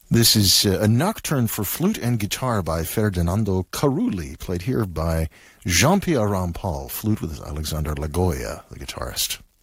This is a nocturne for flute and guitar by Ferdinando Carulli, played here by Jean-Pierre Rampal, flute with Alexander Lagoya, the guitarist.